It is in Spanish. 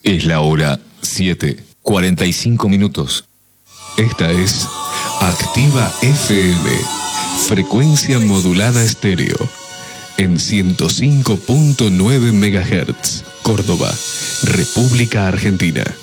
Es la hora 7:45. Esta es Activa FM, frecuencia modulada estéreo, en 105.9 MHz, Córdoba, República Argentina.